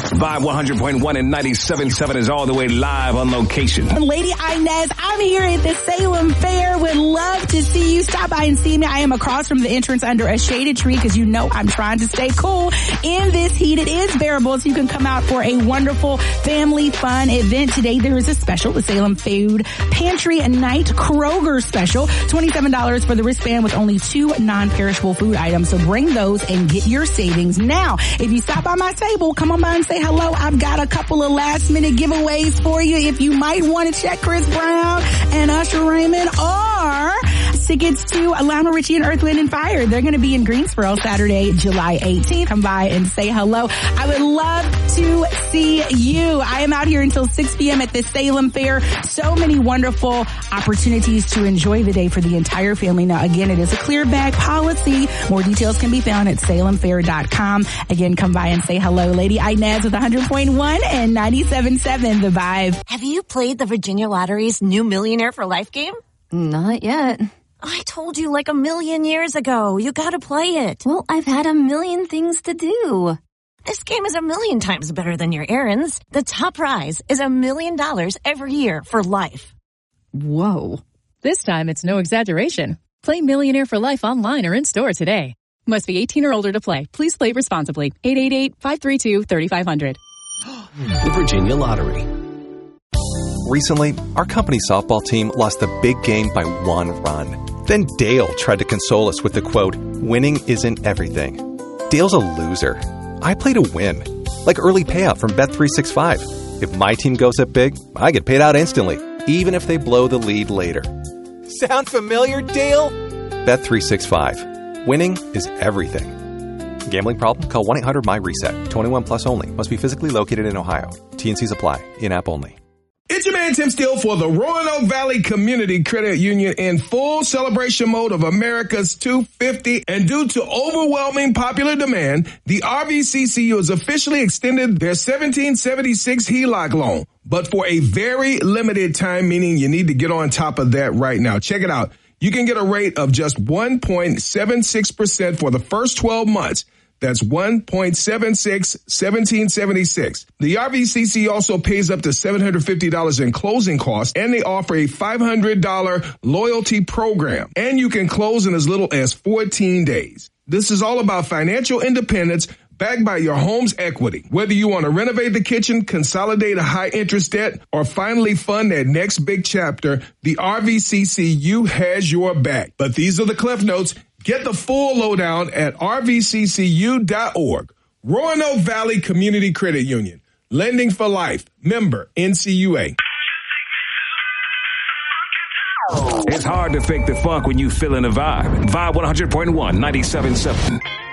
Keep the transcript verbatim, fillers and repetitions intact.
Vibe one hundred point one and ninety-seven point seven is all the way live on location. Lady Inez, I'm here at the Salem Fair. Would love to see you. Stop by and see me. I am across from the entrance under a shaded tree because you know I'm trying to stay cool in this heat. It is bearable, so you can come out for a wonderful family fun event. Today there is a special, the Salem Food Pantry Night Kroger special. twenty-seven dollars for the wristband with only two non-perishable food items. So bring those and get your savings. Now, if you stop by my table, come on by and say hello. I've got a couple of last minute giveaways for you. If you might want to check Chris Brown and Usher Raymond or tickets to Lionel Richie and Earth, Wind and Fire. They're going to be in Greensboro Saturday, July eighteenth. Come by and say hello. I would love to see you. I am out here until six p.m. at the Salem Fair. So many wonderful opportunities to enjoy the day for the entire family. Now, again, it is a clear bag policy. More details can be found at salem fair dot com. Again, come by and say hello. Lady Inez with one hundred point one and ninety-seven point seven The Vibe. Have you played the Virginia Lottery's new Millionaire for Life game? Not yet. I told you like a million years ago. You gotta play it. Well, I've had a million things to do. This game is a million times better than your errands. The top prize is a million dollars every year for life. Whoa. This time it's no exaggeration. Play Millionaire for Life online or in-store today. Must be eighteen or older to play. Please play responsibly. eight eight eight, five three two, three five zero zero. The Virginia Lottery. Recently, our company softball team lost the big game by one run. Then Dale tried to console us with the quote, "Winning isn't everything." Dale's a loser. I play to win. Like early payout from Bet three sixty-five. If my team goes up big, I get paid out instantly, even if they blow the lead later. Sound familiar, Dale? Bet three sixty-five. Winning is everything. Gambling problem? Call one eight hundred M Y RESET. twenty-one plus only. Must be physically located in Ohio. T and Cs apply. In-app only. It's your man Tim Steele for the Roanoke Valley Community Credit Union in full celebration mode of America's two hundred fiftieth. And due to overwhelming popular demand, the R V C C U has officially extended their seventeen seventy-six H E L O C loan. But for a very limited time, meaning you need to get on top of that right now. Check it out. You can get a rate of just one point seven six percent for the first twelve months. That's one point seven six, seventeen seventy-six. The R V C C also pays up to seven hundred fifty dollars in closing costs, and they offer a five hundred dollars loyalty program. And you can close in as little as fourteen days. This is all about financial independence backed by your home's equity. Whether you want to renovate the kitchen, consolidate a high-interest debt, or finally fund that next big chapter, the R V C C U has your back. But these are the cliff notes. Get the full lowdown at R V C C U dot org. Roanoke Valley Community Credit Union. Lending for life. Member N C U A. It's hard to fake the funk when you feeling the vibe. Vibe one hundred point one, ninety-seven point seven.